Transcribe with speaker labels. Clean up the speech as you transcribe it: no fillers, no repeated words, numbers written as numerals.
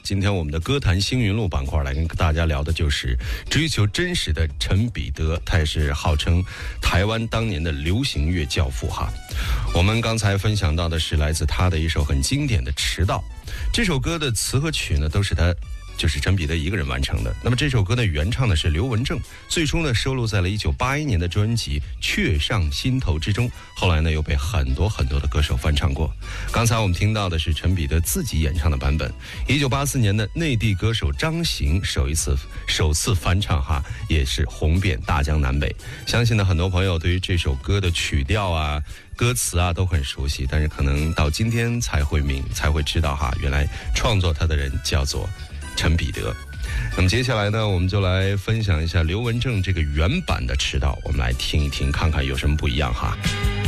Speaker 1: 今天我们的歌坛星云录板块来跟大家聊的就是追求真实的陈彼得，他也是号称台湾当年的流行乐教父哈。我们刚才分享到的是来自他的一首很经典的《迟到》，这首歌的词和曲呢都是他就是陈彼得一个人完成的。那么这首歌的原唱呢是刘文正，最初呢收录在了1981年的专辑《却上心头》之中，后来呢又被很多的歌手翻唱过。刚才我们听到的是陈彼得自己演唱的版本，1984年的内地歌手张行首次翻唱哈，也是红遍大江南北。相信呢很多朋友对于这首歌的曲调啊歌词啊都很熟悉，但是可能到今天才会知道哈，原来创作它的人叫做陈彼得。那么接下来呢，我们就来分享一下刘文正这个原版的《迟到》，我们来听一听，看看有什么不一样哈。